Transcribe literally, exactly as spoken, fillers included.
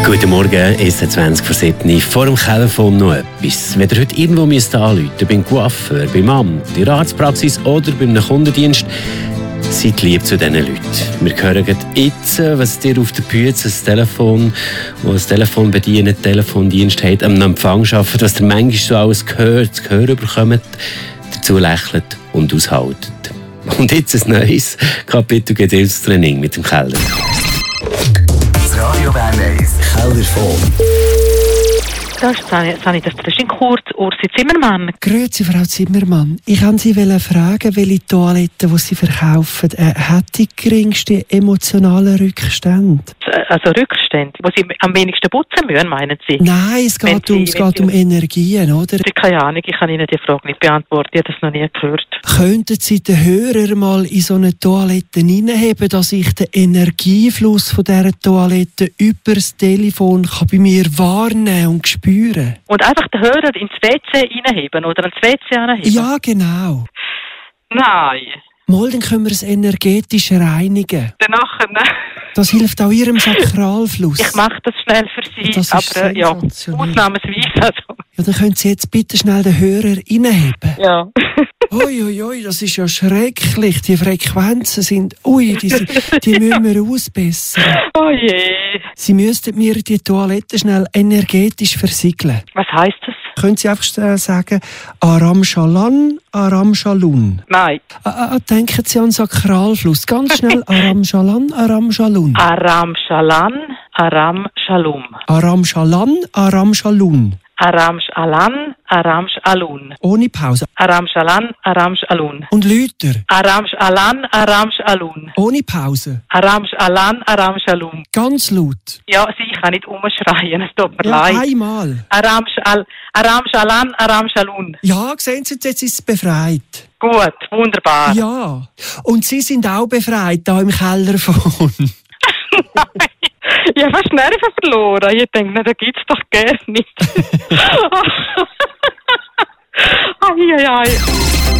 Guten Morgen, es ist zwanzig vor sieben. Vor dem Telefon noch etwas. Wenn ihr heute irgendwo müsst anrufen müsst, beim Coiffeur, beim Amt, in der Arztpraxis oder beim Kundendienst, seid lieb zu diesen Leuten. Wir hören jetzt, was dir auf der Bühne das Telefon, wo das Telefon bedient, Telefondienst hat, am Empfang arbeitet, was ihr manchmal so alles gehört, zu hören bekommt, dazu lächelt und aushaltet. Und jetzt ein neues Kapitel Gedächtnistraining mit dem Keller. Radio Bern eins Kellerfon. Das ist Sanitas Trösching Kurz, Ursi Zimmermann. Grüezi, Frau Zimmermann. Ich wollte Sie fragen, welche Toiletten, die Sie verkaufen, äh, hat die geringsten emotionalen Rückstände? Also Rückstände, wo Sie am wenigsten putzen müssen, meinen Sie? Nein, es geht, um, es geht um Energien, oder? Keine Ahnung, ich kann Ihnen die Frage nicht beantworten, ich habe das noch nie gehört. Könnten Sie den Hörer mal in so eine Toilette hineinheben, dass ich den Energiefluss von dieser Toilette über das Telefon kann bei mir wahrnehmen und spüren? Und einfach den Hörer ins W C reinheben oder ins W C anheben? Ja, genau. Nein. Mal, dann können wir es energetisch reinigen. Danach, ne? Das hilft auch Ihrem Sakralfluss. Ich mache das schnell für Sie, das ist aber ja, ausnahmsweise. Also. Ja, dann können Sie jetzt bitte schnell den Hörer reinheben. Ja. Ui, ui, ui, das ist ja schrecklich. Die Frequenzen sind, ui, die, die müssen wir ausbessern. Oh je. Sie müssten mir die Toilette schnell energetisch versiegeln. Was heisst das? Können Sie einfach schnell sagen, Aram Shalan, Aram Shalun? Nein. Ah, denken Sie an Sakralfluss. Ganz schnell, Aram Shalan, Aram Shalun. Aram Shalan, Aram Shalum. Aram Shalan, Aram Shalun. Aram Shalan, Aram Shalun. Ohne Pause. Aram Shalan, Aram Shalun. Und Lüter. Aram Shalan, Aram Shalun. Ohne Pause. Aram Shalan, Aram Shalum. Ganz laut. Ja, Sie, ich kann nicht umschreien, es tut mir ja, leid. einmal. Aram, Shal, Aram Shalan, Aram Shalun. Ja, sehen Sie, jetzt ist es befreit. Gut, wunderbar. Ja, und Sie sind auch befreit, da im Keller von. Nein. Ich habe fast Nerven verloren. Ich denke, das gibt es doch gar nicht. Ai, ai, ai.